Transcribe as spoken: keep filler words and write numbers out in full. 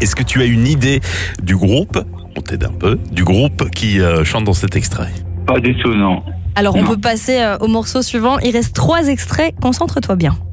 Est-ce que tu as une idée du groupe, on t'aide un peu, du groupe qui euh, chante dans cet extrait? Pas du tout, non. Alors on Non. peut passer euh, au morceau suivant. Il reste trois extraits, concentre-toi bien.